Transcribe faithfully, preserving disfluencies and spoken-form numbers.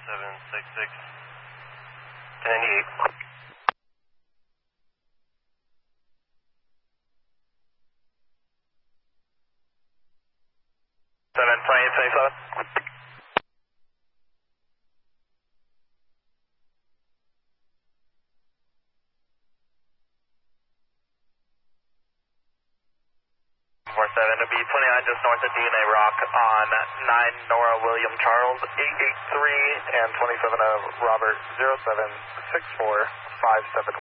seven six six. ninety-eight. seven twenty-eight twenty-seven. four seven to B twenty-nine, just north of D N A Rock on nine Nora William Charles, eight eight three and twenty-seven of Robert, zero seven six four five seven.